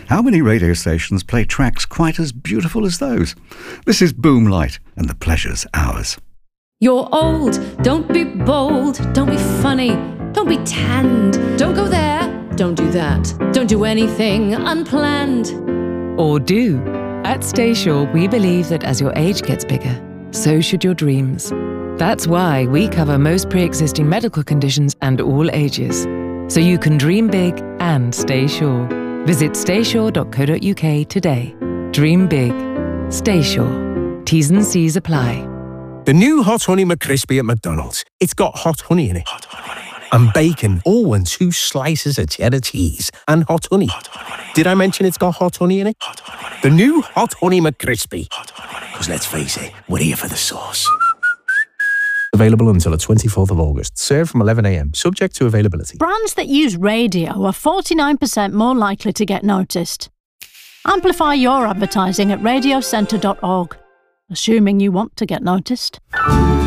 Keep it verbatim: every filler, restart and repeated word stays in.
How many radio stations play tracks quite as beautiful as those? This is Boomlight, and the pleasure's ours. You're old, don't be bold, don't be funny, don't be tanned. Don't go there, don't do that, don't do anything unplanned. Or do. At StaySure, we believe that as your age gets bigger, so should your dreams. That's why we cover most pre-existing medical conditions and all ages. So you can dream big and stay sure. Visit stay sure dot co dot U K today. Dream big. Stay sure. T's and C's apply. The new Hot Honey McCrispy at McDonald's. It's got hot honey in it. Hot honey. And bacon, all in two slices of cheddar cheese. And hot honey. Hot honey. Did I mention it's got hot honey in it? Hot honey. The new Hot Honey McCrispy. Hot honey. Because let's face it, we're here for the sauce. Available until the twenty-fourth of August. Served from eleven a m. Subject to availability. Brands that use radio are forty-nine percent more likely to get noticed. Amplify your advertising at radio centre dot org. Assuming you want to get noticed.